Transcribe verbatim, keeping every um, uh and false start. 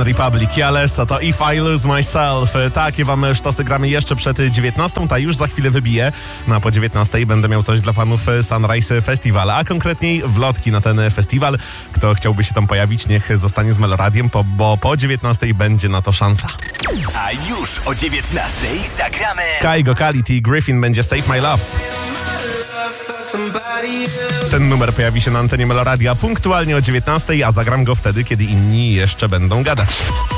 Republic, Jalesa, to If I Lose Myself. Takie wam sztosy gramy jeszcze przed dziewiętnastą, ta już za chwilę wybije. No a po dziewiętnastej będę miał coś dla fanów Sunrise Festival, a konkretniej wlotki na ten festiwal. Kto chciałby się tam pojawić, niech zostanie z Meloradiem, po, bo po dziewiętnastej będzie na to szansa. A już o dziewiętnastej zagramy Kygo, Kality, Griffin będzie Save My Love. Ten numer pojawi się na antenie Meloradia punktualnie o dziewiętnastej, a zagram go wtedy, kiedy inni jeszcze będą gadać.